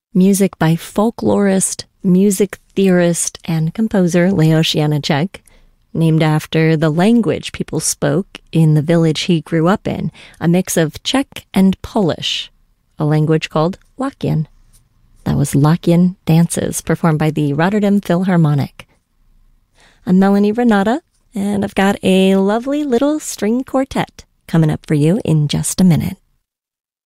Music by folklorist, music theorist, and composer Leoš Janáček, named after the language people spoke in the village he grew up in, a mix of Czech and Polish, a language called Łacian. That was Łacian dances performed by the Rotterdam Philharmonic. I'm Melanie Renata, and I've got a lovely little string quartet coming up for you in just a minute.